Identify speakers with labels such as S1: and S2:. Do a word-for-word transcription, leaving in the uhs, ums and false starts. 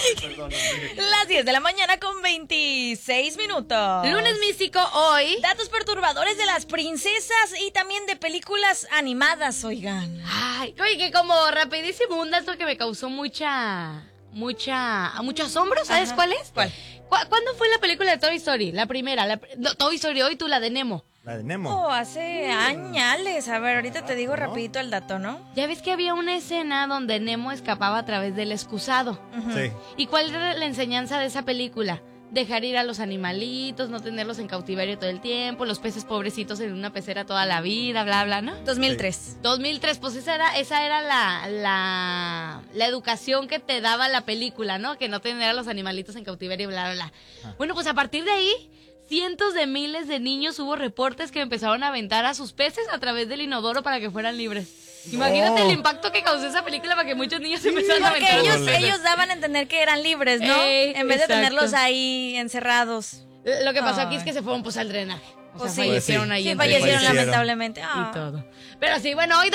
S1: Las diez de la mañana con veintiséis minutos.
S2: Lunes místico hoy.
S1: Datos perturbadores de las princesas y también de películas animadas, oigan.
S2: Ay, oye, que como rapidísimo, un dato que me causó mucha, mucha, mucho asombro, ¿sabes
S1: Ajá.
S2: cuál es?
S1: ¿Cuál?
S2: ¿Cu- ¿Cuándo fue la película de Toy Story? La primera, la, no, Toy Story hoy, tú la de Nemo.
S3: La de Nemo.
S1: Oh, hace añales. A ver, ahorita te digo rapidito el dato, ¿no?
S2: Ya ves que había una escena donde Nemo escapaba a través del excusado.
S3: Sí.
S2: ¿Y cuál era la enseñanza de esa película? Dejar ir a los animalitos, no tenerlos en cautiverio todo el tiempo, los peces pobrecitos en una pecera toda la vida, bla, bla, ¿no?
S1: dos mil tres.
S2: dos mil tres, pues esa era, esa era la, la, la educación que te daba la película, ¿no? Que no tener a los animalitos en cautiverio, bla, bla, bla.
S3: Ah.
S2: Bueno, pues a partir de ahí, cientos de miles de niños hubo reportes que empezaron a aventar a sus peces a través del inodoro para que fueran libres. Imagínate el impacto que causó esa película para que muchos niños empezaran a
S1: Porque
S2: aventar a
S1: ellos,
S2: sus peces.
S1: ellos daban a entender que eran libres, ¿no?
S2: Ey,
S1: en vez de
S2: exacto.
S1: tenerlos ahí encerrados.
S2: Lo que pasó aquí
S1: Ay.
S2: es que se fueron pues al drenaje. O
S1: Pues
S2: sea,
S1: sí.
S2: fallecieron
S3: Pues
S2: ahí.
S1: Sí,
S2: entre
S1: fallecieron
S2: ellos.
S3: Fallecieron.
S1: lamentablemente. Ah.
S2: Y todo. Pero sí, bueno, hoy